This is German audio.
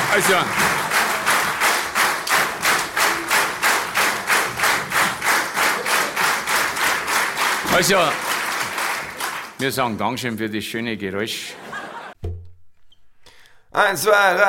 Also, wir sagen Dankeschön für das schöne Geräusch. 1, 2, 3.